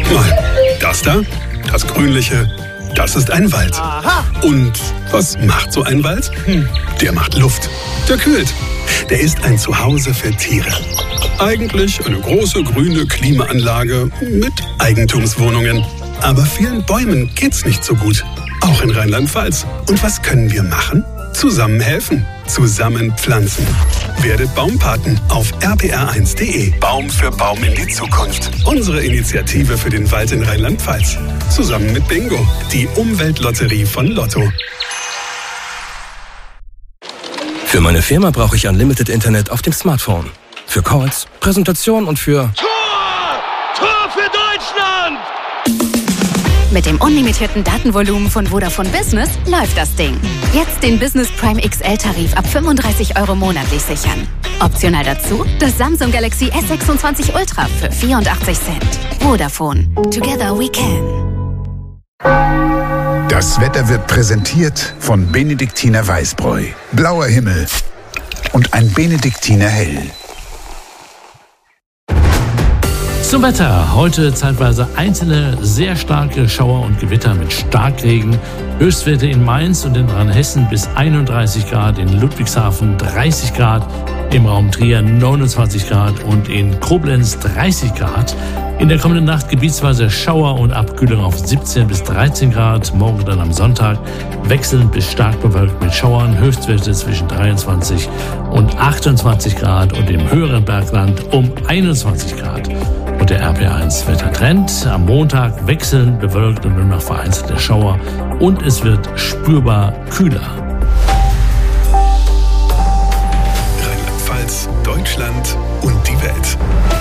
Mal das da, das Grünliche, das ist ein Wald. Aha. Und was macht so ein Wald? Der macht Luft. Der kühlt. Der ist ein Zuhause für Tiere. Eigentlich eine große grüne Klimaanlage mit Eigentumswohnungen. Aber vielen Bäumen geht's nicht so gut. Auch in Rheinland-Pfalz. Und was können wir machen? Zusammen helfen. Zusammen pflanzen. Werdet Baumpaten auf rpr1.de. Baum für Baum in die Zukunft. Unsere Initiative für den Wald in Rheinland-Pfalz. Zusammen mit Bingo, die Umweltlotterie von Lotto. Für meine Firma brauche ich Unlimited Internet auf dem Smartphone. Für Calls, Präsentation und für... Tor für Deutschland! Mit dem unlimitierten Datenvolumen von Vodafone Business läuft das Ding. Jetzt den Business Prime XL-Tarif ab 35 € monatlich sichern. Optional dazu das Samsung Galaxy S26 Ultra für 84 Cent. Vodafone. Together we can. Das Wetter wird präsentiert von Benediktiner Weißbräu. Blauer Himmel und ein Benediktiner Hell. Zum Wetter. Heute zeitweise einzelne sehr starke Schauer und Gewitter mit Starkregen. Höchstwerte in Mainz und in Rheinhessen bis 31 Grad, in Ludwigshafen 30 Grad, im Raum Trier 29 Grad und in Koblenz 30 Grad. In der kommenden Nacht gebietsweise Schauer und Abkühlung auf 17 bis 13 Grad. Morgen dann am Sonntag wechselnd bis stark bewölkt mit Schauern. Höchstwerte zwischen 23 und 28 Grad und im höheren Bergland um 21 Grad. Und der RP1-Wettertrend: am Montag wechselnd bewölkt und nur noch vereinzelte Schauer und es wird spürbar kühler. Rheinland-Pfalz, Deutschland und die Welt.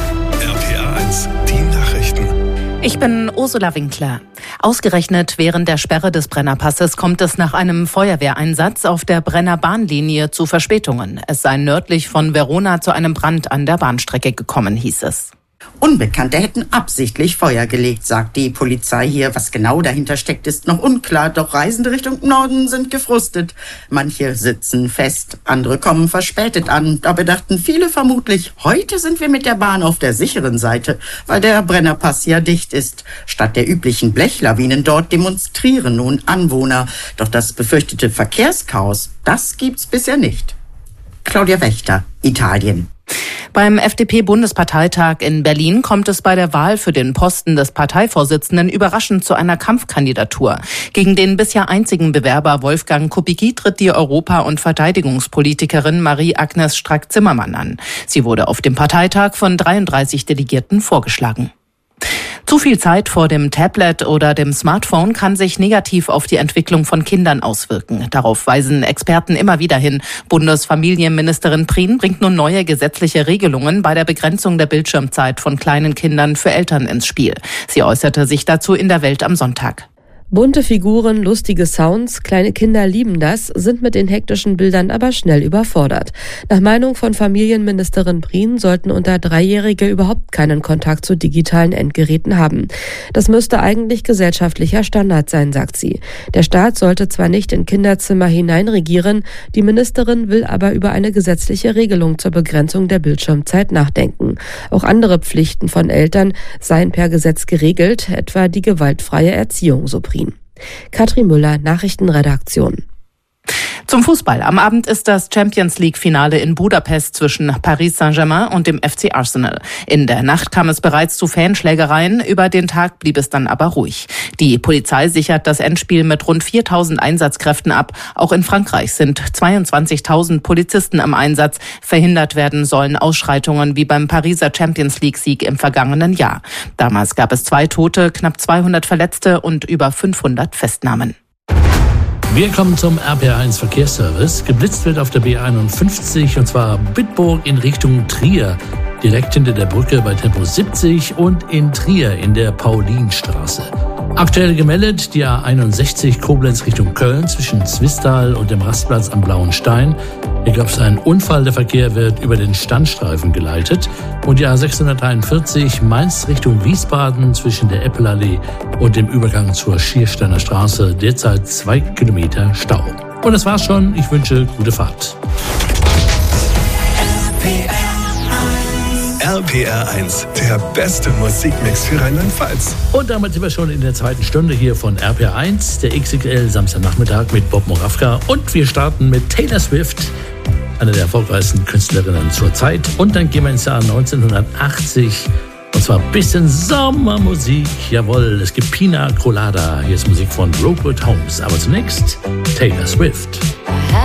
RPR1, die Nachrichten. Ich bin Ursula Winkler. Ausgerechnet während der Sperre des Brennerpasses kommt es nach einem Feuerwehreinsatz auf der Brenner Bahnlinie zu Verspätungen. Es sei nördlich von Verona zu einem Brand an der Bahnstrecke gekommen, hieß es. Unbekannte hätten absichtlich Feuer gelegt, sagt die Polizei hier. Was genau dahinter steckt, ist noch unklar. Doch Reisende Richtung Norden sind gefrustet. Manche sitzen fest, andere kommen verspätet an. Dabei dachten viele vermutlich, heute sind wir mit der Bahn auf der sicheren Seite, weil der Brennerpass ja dicht ist. Statt der üblichen Blechlawinen dort demonstrieren nun Anwohner. Doch das befürchtete Verkehrschaos, das gibt's bisher nicht. Claudia Wächter, Italien. Beim FDP-Bundesparteitag in Berlin kommt es bei der Wahl für den Posten des Parteivorsitzenden überraschend zu einer Kampfkandidatur. Gegen den bisher einzigen Bewerber Wolfgang Kubicki tritt die Europa- und Verteidigungspolitikerin Marie-Agnes Strack-Zimmermann an. Sie wurde auf dem Parteitag von 33 Delegierten vorgeschlagen. Zu viel Zeit vor dem Tablet oder dem Smartphone kann sich negativ auf die Entwicklung von Kindern auswirken. Darauf weisen Experten immer wieder hin. Bundesfamilienministerin Prien bringt nun neue gesetzliche Regelungen bei der Begrenzung der Bildschirmzeit von kleinen Kindern für Eltern ins Spiel. Sie äußerte sich dazu in der Welt am Sonntag. Bunte Figuren, lustige Sounds, kleine Kinder lieben das, sind mit den hektischen Bildern aber schnell überfordert. Nach Meinung von Familienministerin Prien sollten unter 3-Jährige überhaupt keinen Kontakt zu digitalen Endgeräten haben. Das müsste eigentlich gesellschaftlicher Standard sein, sagt sie. Der Staat sollte zwar nicht in Kinderzimmer hineinregieren, die Ministerin will aber über eine gesetzliche Regelung zur Begrenzung der Bildschirmzeit nachdenken. Auch andere Pflichten von Eltern seien per Gesetz geregelt, etwa die gewaltfreie Erziehung, so Prien. Katrin Müller, Nachrichtenredaktion. Zum Fußball. Am Abend ist das Champions-League-Finale in Budapest zwischen Paris Saint-Germain und dem FC Arsenal. In der Nacht kam es bereits zu Fanschlägereien, über den Tag blieb es dann aber ruhig. Die Polizei sichert das Endspiel mit rund 4.000 Einsatzkräften ab. Auch in Frankreich sind 22.000 Polizisten im Einsatz. Verhindert werden sollen Ausschreitungen wie beim Pariser Champions-League-Sieg im vergangenen Jahr. Damals gab es 2 Tote, knapp 200 Verletzte und über 500 Festnahmen. Wir kommen zum RPR1 Verkehrsservice. Geblitzt wird auf der B51 und zwar Bitburg in Richtung Trier. Direkt hinter der Brücke bei Tempo 70 und in Trier in der Paulinstraße. Aktuell gemeldet die A61 Koblenz Richtung Köln zwischen Zwistal und dem Rastplatz am Blauen Stein. Hier gab es einen Unfall, der Verkehr wird über den Standstreifen geleitet. Und die A643 Mainz Richtung Wiesbaden zwischen der Eppelallee und dem Übergang zur Schiersteiner Straße. Derzeit 2 Kilometer Stau. Und das war's schon. Ich wünsche gute Fahrt. RPR1, der beste Musikmix für Rheinland-Pfalz. Und damit sind wir schon in der zweiten Stunde hier von RPR1, der XXL Samstagnachmittag mit Bob Moravka. Und wir starten mit Taylor Swift, eine der erfolgreichsten Künstlerinnen zur Zeit. Und dann gehen wir ins Jahr 1980. Und zwar ein bisschen Sommermusik. Jawohl, es gibt Pina Colada. Hier ist Musik von Robert Holmes. Aber zunächst Taylor Swift.